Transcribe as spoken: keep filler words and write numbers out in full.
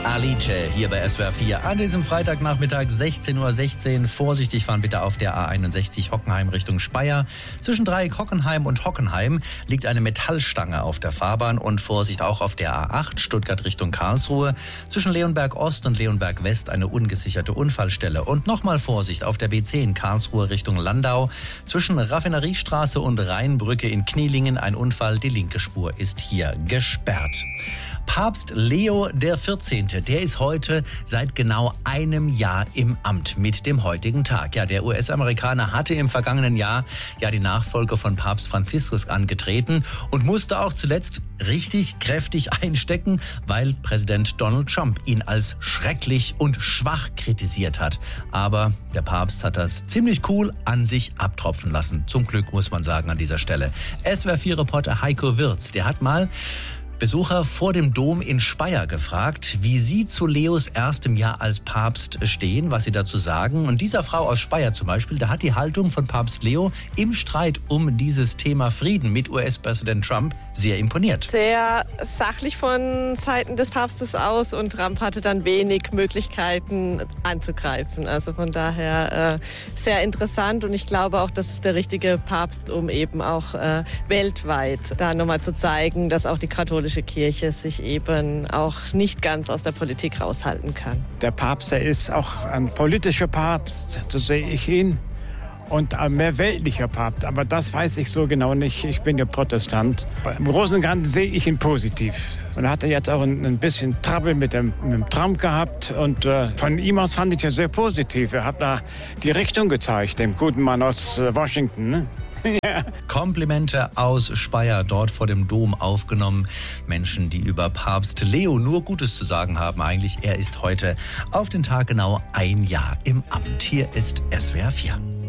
Alice hier bei S W R vier an diesem Freitagnachmittag sechzehn Uhr sechzehn. Vorsichtig fahren bitte auf der A einundsechzig Hockenheim Richtung Speyer. Zwischen Dreieck Hockenheim und Hockenheim liegt eine Metallstange auf der Fahrbahn und Vorsicht auch auf der A acht Stuttgart Richtung Karlsruhe. Zwischen Leonberg Ost und Leonberg West eine ungesicherte Unfallstelle. Und nochmal Vorsicht auf der B zehn Karlsruhe Richtung Landau. Zwischen Raffineriestraße und Rheinbrücke in Knielingen ein Unfall. Die linke Spur ist hier gesperrt. Papst Leo der vierzehnte. Der ist heute seit genau einem Jahr im Amt mit dem heutigen Tag. Ja, der U S-Amerikaner hatte im vergangenen Jahr ja die Nachfolge von Papst Franziskus angetreten und musste auch zuletzt richtig kräftig einstecken, weil Präsident Donald Trump ihn als schrecklich und schwach kritisiert hat. Aber der Papst hat das ziemlich cool an sich abtropfen lassen. Zum Glück, muss man sagen, an dieser Stelle. S W R vier Reporter Heiko Wirz, der hat mal Besucher vor dem Dom in Speyer gefragt, wie sie zu Leos erstem Jahr als Papst stehen, was sie dazu sagen. Und dieser Frau aus Speyer zum Beispiel, da hat die Haltung von Papst Leo im Streit um dieses Thema Frieden mit U S-Präsident Trump sehr imponiert. Sehr sachlich von Seiten des Papstes aus und Trump hatte dann wenig Möglichkeiten anzugreifen. Also von daher äh, sehr interessant und ich glaube auch, das ist der richtige Papst, um eben auch äh, weltweit da nochmal zu zeigen, dass auch die katholische Kirche sich eben auch nicht ganz aus der Politik raushalten kann. Der Papst, der ist auch ein politischer Papst, so sehe ich ihn, und ein mehr weltlicher Papst. Aber das weiß ich so genau nicht. Ich bin ja Protestant. Im Großen und Ganzen sehe ich ihn positiv. Und er hatte jetzt auch ein, ein bisschen Trouble mit dem, mit dem Trump gehabt. Und äh, von ihm aus fand ich das sehr positiv. Er hat da die Richtung gezeigt, dem guten Mann aus äh, Washington, ne? Ja. Komplimente aus Speyer, dort vor dem Dom aufgenommen. Menschen, die über Papst Leo nur Gutes zu sagen haben. Eigentlich, er ist heute auf den Tag genau ein Jahr im Amt. Hier ist S W R vier.